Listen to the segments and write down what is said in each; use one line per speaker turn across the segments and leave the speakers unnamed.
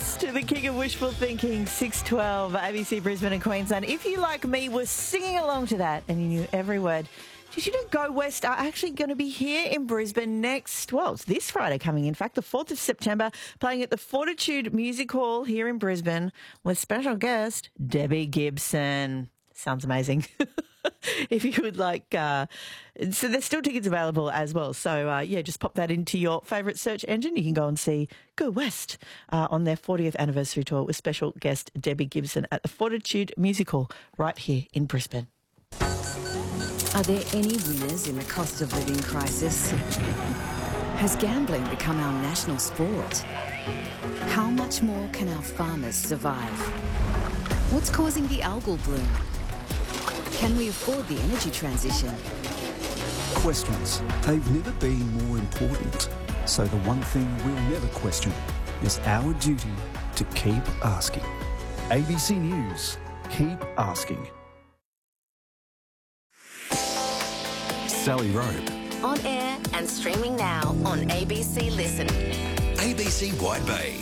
West, the king of wishful thinking, 612, ABC Brisbane and Queensland. If you, like me, were singing along to that and you knew every word, did you know Go West are actually going to be here in Brisbane next, well, it's this Friday coming, in fact, the 4th of September, playing at the Fortitude Music Hall here in Brisbane with special guest Debbie Gibson. Sounds amazing. If you would like, so there's still tickets available as well. So, just pop that into your favourite search engine. You can go and see Go West on their 40th anniversary tour with special guest Debbie Gibson at the Fortitude Music Hall right here in Brisbane.
Are there any winners in the cost of living crisis? Has gambling become our national sport? How much more can our farmers survive? What's causing the algal bloom? Can we afford the energy transition?
Questions. They've never been more important. So the one thing we'll never question is our duty to keep asking. ABC News. Keep asking. Sally Rope.
On air and streaming now on ABC Listen.
ABC White Bay.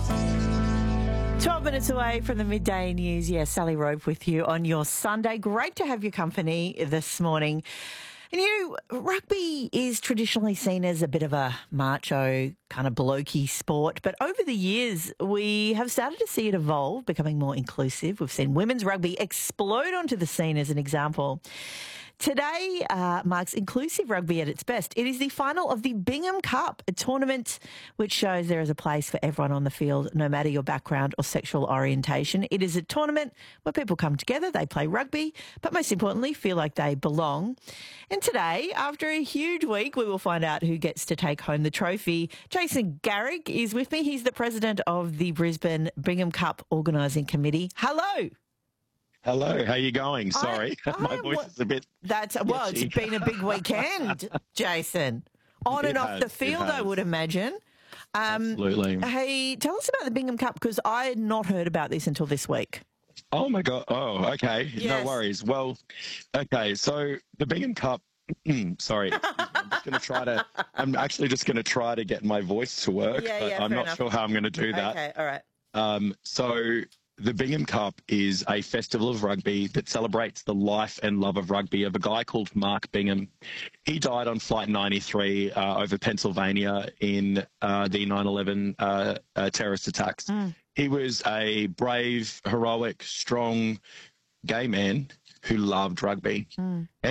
12 minutes away from the midday news. Yeah, Sally Rope with you on your Sunday. Great to have your company this morning. And rugby is traditionally seen as a bit of a macho, kind of blokey sport. But over the years, we have started to see it evolve, becoming more inclusive. We've seen women's rugby explode onto the scene as an example. Today marks inclusive rugby at its best. It is the final of the Bingham Cup, a tournament which shows there is a place for everyone on the field, no matter your background or sexual orientation. It is a tournament where people come together, they play rugby, but most importantly, feel like they belong. And today, after a huge week, we will find out who gets to take home the trophy. Jason Garrick is with me. He's the president of the Brisbane Bingham Cup Organising Committee. Hello.
Hello, how you going? Sorry, my voice is a bit...
It's been a big weekend, Jason. On and off the field, I would imagine.
Absolutely.
Hey, tell us about the Bingham Cup, because I had not heard about this until this week.
Oh, my God. Oh, okay.
Yes.
No worries. Well, okay, so the Bingham Cup... sorry, I'm actually just going to try to get my voice to work, but I'm not sure how I'm going to do that.
Okay, all right.
So... The Bingham Cup is a festival of rugby that celebrates the life and love of rugby of a guy called Mark Bingham. He died on Flight 93 over Pennsylvania in the 9/11 terrorist attacks. He was a brave, heroic, strong gay man who loved rugby. And